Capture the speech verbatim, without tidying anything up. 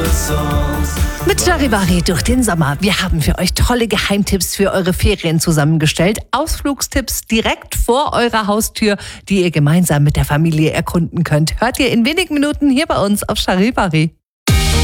Mit Charivari durch den Sommer. Wir haben für euch tolle Geheimtipps für eure Ferien zusammengestellt. Ausflugstipps direkt vor eurer Haustür, die ihr gemeinsam mit der Familie erkunden könnt. Hört ihr in wenigen Minuten hier bei uns auf Charivari.